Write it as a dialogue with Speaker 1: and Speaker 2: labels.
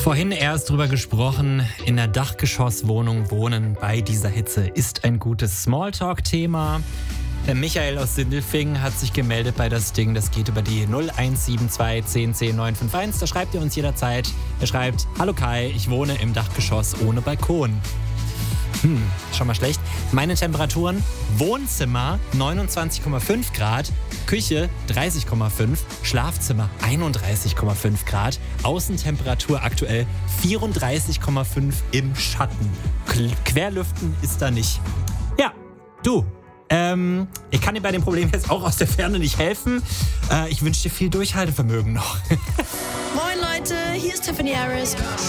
Speaker 1: Vorhin erst drüber gesprochen, in einer Dachgeschosswohnung wohnen bei dieser Hitze ist ein gutes Smalltalk-Thema. Der Michael aus Sindelfingen hat sich gemeldet bei das Ding. Das geht über die 0172 10 10 951. Da schreibt ihr uns jederzeit. Er schreibt: Hallo Kai, ich wohne im Dachgeschoss ohne Balkon. Schon mal schlecht. Meine Temperaturen: Wohnzimmer 29,5 Grad, Küche 30,5, Schlafzimmer 31,5 Grad, Außentemperatur aktuell 34,5 im Schatten. Querlüften ist da nicht. Ja, du. Ich kann dir bei dem Problem jetzt auch aus der Ferne nicht helfen. Ich wünsche dir viel Durchhaltevermögen noch.
Speaker 2: Moin Leute, hier ist Tiffany Harris.